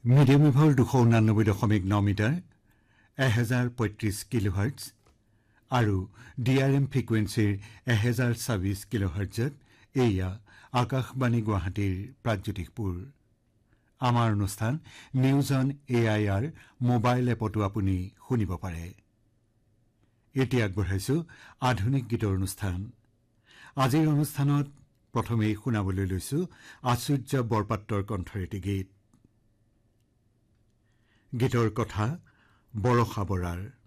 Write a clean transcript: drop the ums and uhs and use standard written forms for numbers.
Medium ৱেভৰ 289.9 metre 1035 কিলোহাৰ্টজ আৰু DRM ফ্ৰিকুৱেন্সিৰ 1026 কিলোহাৰ্টজত এয়া আকাশবাণী গুৱাহাটীৰ প্ৰাগজ্যোতিষপুৰ। আমাৰ অনুষ্ঠান নিউজ অন AIR মোবাইল এপতো আপুনি শুনিব পাৰে। এতিয়া আগবঢ়াইছো আধুনিক গীতৰ অনুষ্ঠান। আজিৰ অনুষ্ঠানত প্ৰথমেই শুনাবলৈ লৈছো আচুৰ্য বৰপাত্ৰৰ কণ্ঠৰ এটি গীত। গীতৰ কথা বৰষা বৰাৰ।